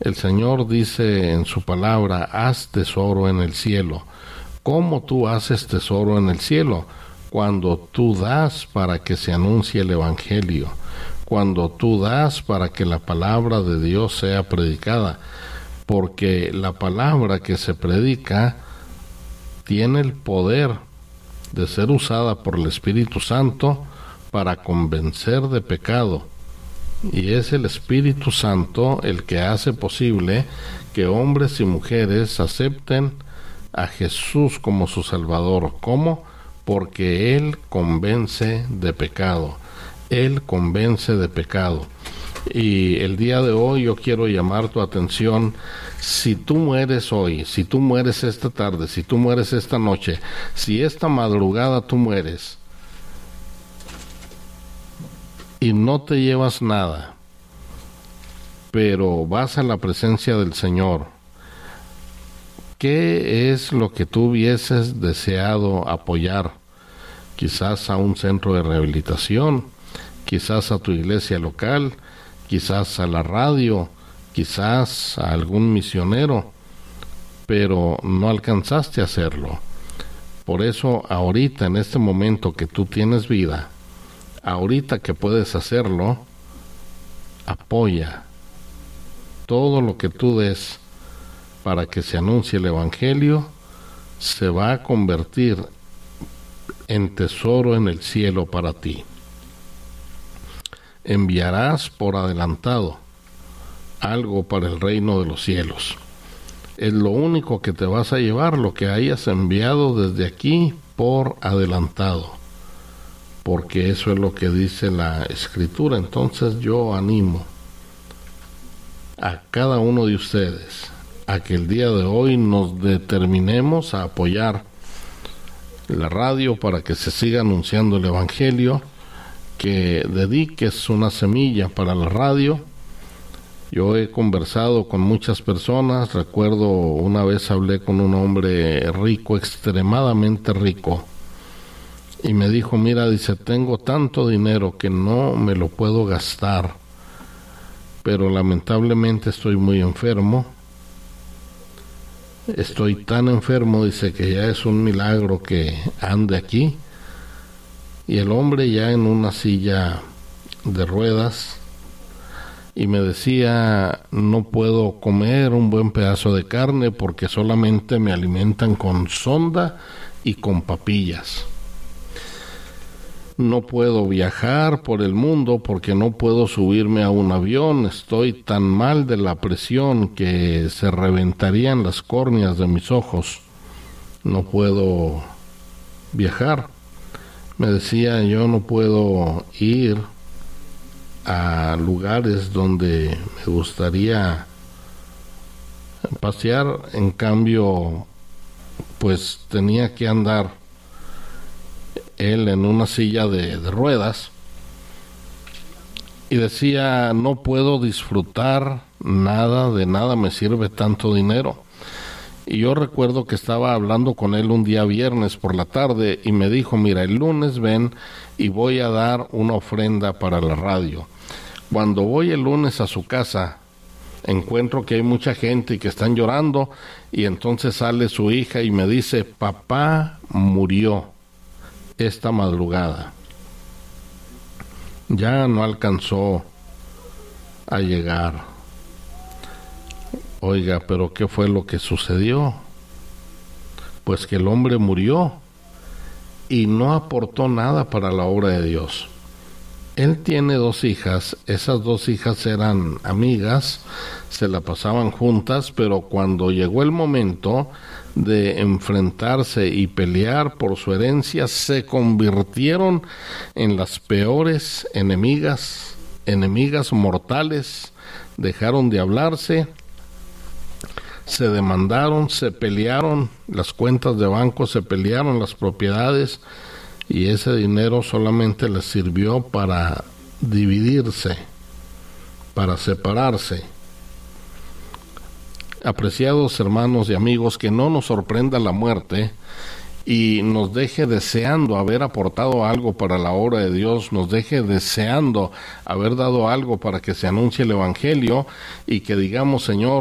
El Señor dice en su palabra, haz tesoro en el cielo. ¿Cómo tú haces tesoro en el cielo? Cuando tú das para que se anuncie el Evangelio, cuando tú das para que la palabra de Dios sea predicada, porque la palabra que se predica tiene el poder de ser usada por el Espíritu Santo para convencer de pecado. Y es el Espíritu Santo el que hace posible que hombres y mujeres acepten a Jesús como su Salvador. ¿Cómo? Porque Él convence de pecado. Él convence de pecado. Y el día de hoy yo quiero llamar tu atención. Si tú mueres hoy, si tú mueres esta tarde, si tú mueres esta noche, si esta madrugada tú mueres y no te llevas nada, pero vas a la presencia del Señor, ¿qué es lo que tú hubieses deseado apoyar? Quizás a un centro de rehabilitación, quizás a tu iglesia local, quizás a la radio, quizás a algún misionero, pero no alcanzaste a hacerlo. Por eso ahorita, en este momento que tú tienes vida, ahorita que puedes hacerlo, apoya todo lo que tú des para que se anuncie el Evangelio. Se va a convertir en tesoro en el cielo para ti. Enviarás por adelantado algo para el reino de los cielos. Es lo único que te vas a llevar, lo que hayas enviado desde aquí por adelantado, porque eso es lo que dice la Escritura. Entonces yo animo a cada uno de ustedes a que el día de hoy nos determinemos a apoyar la radio para que se siga anunciando el Evangelio, que dediques una semilla para la radio. Yo he conversado con muchas personas. Recuerdo una vez hablé con un hombre rico, extremadamente rico, y me dijo, mira, dice, tengo tanto dinero que no me lo puedo gastar, pero lamentablemente estoy muy enfermo. Estoy tan enfermo, dice, que ya es un milagro que ande aquí. Y el hombre ya en una silla de ruedas, y me decía, no puedo comer un buen pedazo de carne porque solamente me alimentan con sonda y con papillas. No puedo viajar por el mundo porque no puedo subirme a un avión. Estoy tan mal de la presión que se reventarían las córneas de mis ojos. No puedo viajar. Me decía, yo no puedo ir a lugares donde me gustaría pasear. En cambio, pues tenía que andar él en una silla de ruedas, y decía, no puedo disfrutar nada, de nada me sirve tanto dinero. Y yo recuerdo que estaba hablando con él un día viernes por la tarde, y me dijo, mira, el lunes ven y voy a dar una ofrenda para la radio. Cuando voy el lunes a su casa, encuentro que hay mucha gente y que están llorando, y entonces sale su hija y me dice, papá murió esta madrugada, ya no alcanzó a llegar. Oiga, pero ¿qué fue lo que sucedió? Pues que el hombre murió y no aportó nada para la obra de Dios. Él tiene 2 hijas, esas 2 hijas eran amigas, se la pasaban juntas, pero cuando llegó el momento de enfrentarse y pelear por su herencia, se convirtieron en las peores enemigas mortales. Dejaron de hablarse, se demandaron, se pelearon las cuentas de banco, se pelearon las propiedades, y ese dinero solamente les sirvió para dividirse, para separarse. Apreciados hermanos y amigos, que no nos sorprenda la muerte y nos deje deseando haber aportado algo para la obra de Dios, nos deje deseando haber dado algo para que se anuncie el Evangelio y que digamos, Señor,